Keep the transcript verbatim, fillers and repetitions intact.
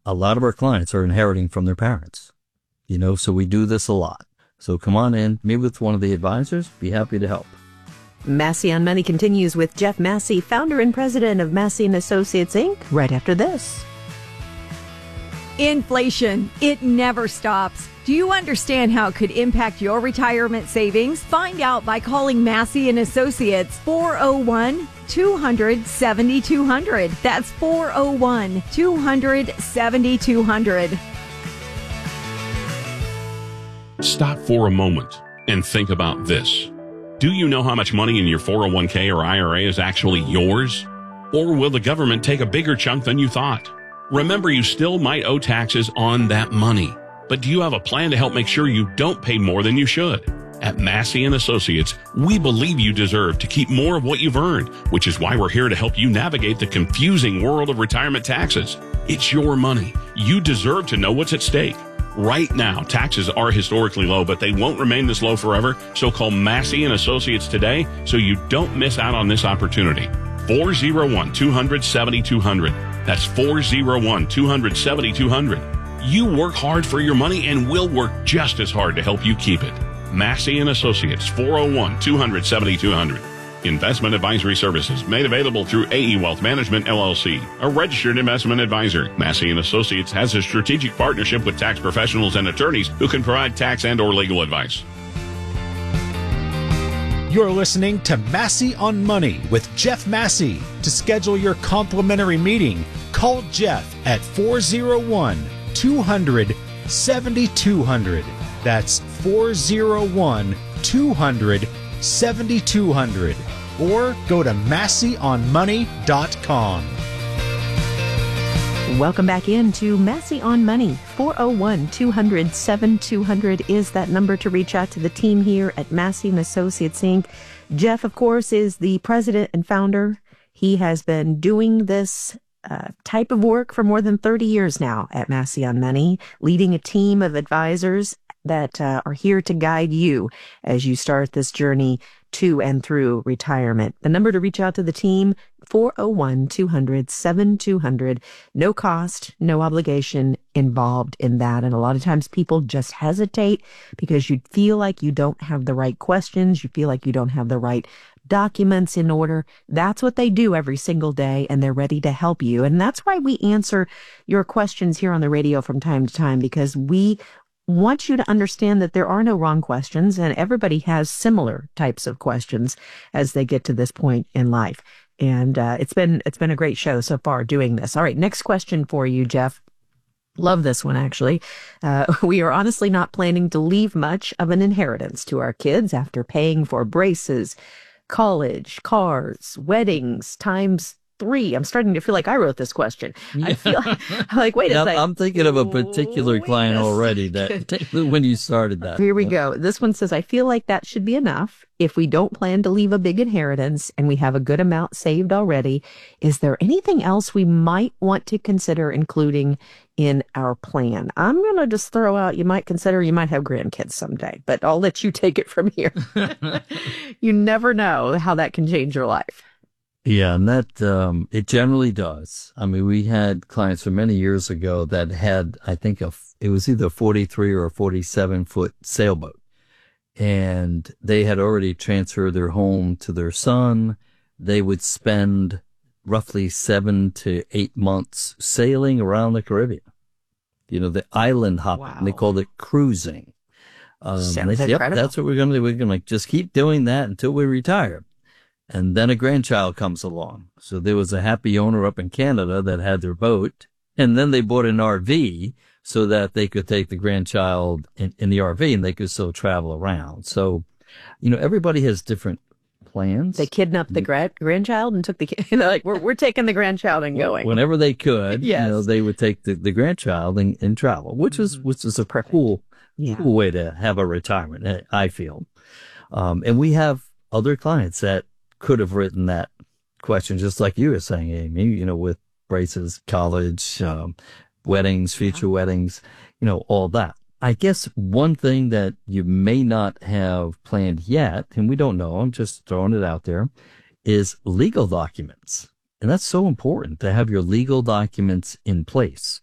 a lot of our clients are inheriting from their parents, you know, so we do this a lot. So come on in, meet with one of the advisors, be happy to help. Massey on Money continues with Jeff Massey, founder and president of Massey and Associates, Incorporated, right after this. Inflation, it never stops. Do you understand how it could impact your retirement savings? Find out by calling Massey and Associates four oh one, two hundred, seventy-two hundred. That's four oh one, two hundred, seventy-two hundred. Stop for a moment and think about this. Do you know how much money in your four oh one k or I R A is actually yours? Or will the government take a bigger chunk than you thought? Remember, you still might owe taxes on that money. But do you have a plan to help make sure you don't pay more than you should? At Massey and Associates, we believe you deserve to keep more of what you've earned, which is why we're here to help you navigate the confusing world of retirement taxes. It's your money. You deserve to know what's at stake. Right now, taxes are historically low, but they won't remain this low forever. So call Massey and Associates today so you don't miss out on this opportunity. four oh one, two hundred, seventy-two hundred. That's four oh one, two hundred, seventy-two hundred. You work hard for your money and we'll work just as hard to help you keep it. Massey and Associates, four oh one, two hundred, seventy-two hundred. Investment advisory services made available through A E Wealth Management, L L C, a registered investment advisor. Massey and Associates has a strategic partnership with tax professionals and attorneys who can provide tax and or legal advice. You're listening to Massey on Money with Jeff Massey. To schedule your complimentary meeting, call Jeff at four oh one, two hundred, seventy-two hundred. That's four oh one, two hundred, seventy-two hundred. Or go to massey on money dot com. Welcome back into Massey on Money. four oh one, two hundred, seventy-two hundred is that number to reach out to the team here at Massey and Associates, Incorporated. Jeff, of course, is the president and founder. He has been doing this uh, type of work for more than thirty years now at Massey on Money, leading a team of advisors that uh, are here to guide you as you start this journey to and through retirement. The number to reach out to the team, four oh one, two hundred, seventy-two hundred. No cost, no obligation involved in that. And a lot of times people just hesitate because you feel like you don't have the right questions. You feel like you don't have the right documents in order. That's what they do every single day, and they're ready to help you. And that's why we answer your questions here on the radio from time to time, because we want you to understand that there are no wrong questions, and everybody has similar types of questions as they get to this point in life. And uh, it's been it's been a great show so far doing this. All right, next question for you, Jeff. Love this one, actually. Uh, we are honestly not planning to leave much of an inheritance to our kids after paying for braces, college, cars, weddings, times three. I'm starting to feel like I wrote this question. Yeah. I feel like, I'm like, wait a yeah, second. I'm thinking of a particular Wait client a already that when you started that. Here we go. This one says, I feel like that should be enough. If we don't plan to leave a big inheritance and we have a good amount saved already, is there anything else we might want to consider including in our plan? I'm going to just throw out, you might consider, you might have grandkids someday, but I'll let you take it from here. You never know how that can change your life. Yeah, and that, um, it generally does. I mean, we had clients from many years ago that had, I think, a, it was either a forty-three or a forty-seven foot sailboat. And they had already transferred their home to their son. They would spend roughly seven to eight months sailing around the Caribbean. You know, the island hopping. Wow. They called it cruising. Um, Sounds they said, yep, incredible. that's what we're going to do. We're going to like just keep doing that until we retire. And then a grandchild comes along. So there was a happy owner up in Canada that had their boat. And then they bought an R V so that they could take the grandchild in, in the R V and they could still travel around. So, you know, everybody has different plans. They kidnapped the gra- grandchild and took the kid. Like, we're, we're taking the grandchild and going. Whenever they could, Yes. you know, they would take the, the grandchild and, and travel, which was, which is a cool, Yeah. cool way to have a retirement, I feel. Um, and we have other clients that could have written that question, just like you were saying, Amy, you know, with braces, college, um, weddings, future yeah. weddings, you know, all that. I guess one thing that you may not have planned yet, and we don't know, I'm just throwing it out there, is legal documents. And that's so important to have your legal documents in place.